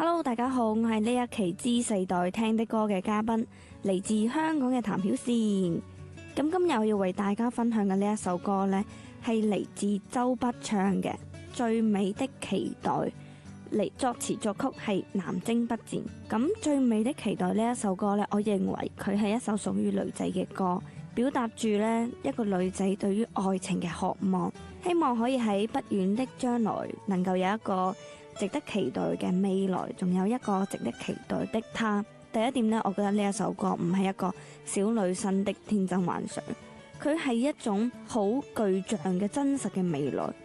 Hello，大家好，我係呢一期 Z 世代聽的歌嘅嘉賓，嚟自香港嘅譚曉倩。咁今日我要為大家分享嘅呢一首歌呢，係嚟自周筆暢嘅《最美的期待》，嚟作詞作曲係南征北戰。咁《最美的期待》呢一首歌呢，我認為佢係一首屬於女仔嘅歌，表達住呢一個女仔對於愛情嘅渴望，希望可以喺不遠的將來能夠有一個值得期待嘅未來，仲有一個值得期待的他。第一點呢，我覺得呢一首歌唔係一個小女生的天真幻想，佢係一種好具象嘅真實嘅未來。